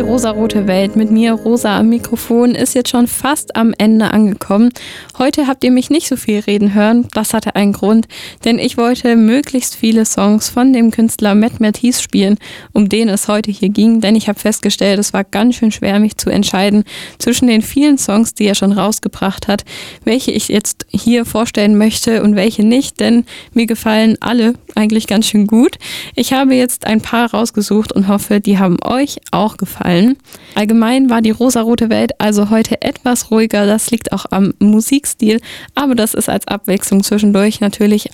rosarote Welt mit mir, Rosa am Mikrofon, ist jetzt schon fast am Ende angekommen. Heute habt ihr mich nicht so viel reden hören, das hatte einen Grund, denn ich wollte möglichst viele Songs von dem Künstler Matt Matthiessen spielen, um den es heute hier ging, denn ich habe festgestellt, es war ganz schön schwer, mich zu entscheiden zwischen den vielen Songs, die er schon rausgebracht hat, welche ich jetzt hier vorstellen möchte und welche nicht, denn mir gefallen alle eigentlich ganz schön gut. Ich habe jetzt ein paar rausgesucht und hoffe, die haben euch auch gefallen. Allgemein war die rosarote Welt also heute etwas ruhiger, das liegt auch am Musikstil, aber das ist als Abwechslung zwischendurch natürlich